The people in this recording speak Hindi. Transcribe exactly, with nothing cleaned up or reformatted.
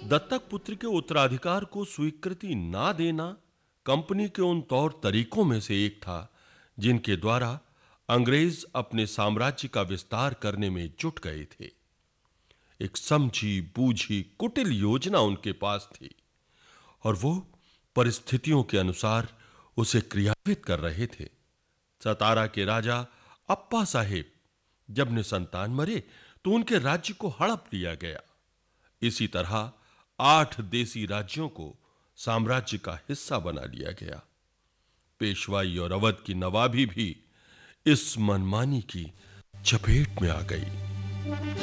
दत्तक पुत्र के उत्तराधिकार को स्वीकृति ना देना कंपनी के उन तौर तरीकों में से एक था जिनके द्वारा अंग्रेज अपने साम्राज्य का विस्तार करने में जुट गए थे। एक समझी बूझी कुटिल योजना उनके पास थी और वो परिस्थितियों के अनुसार उसे क्रियान्वित कर रहे थे। सतारा के राजा अप्पा साहेब जब निसंतान मरे तो उनके राज्य को हड़प लिया गया। इसी तरह आठ देसी राज्यों को साम्राज्य का हिस्सा बना लिया गया। पेशवाई और अवध की नवाबी भी इस मनमानी की चपेट में आ गई।